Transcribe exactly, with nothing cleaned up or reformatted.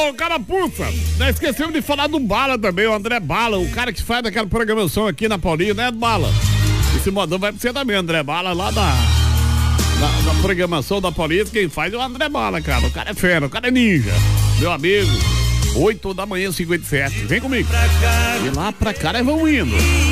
Ô, carapuça, nós esquecemos de falar do Bala também, o André Bala, o cara que faz aquela programação aqui na Paulinha, né, Bala? Esse modão vai pra você também, André Bala, lá da, da, da programação da Paulinha, quem faz é o André Bala, cara. O cara é fera, o cara é ninja, meu amigo. oito da manhã, cinquenta e sete. Vem comigo. E lá pra cá nós vamos indo.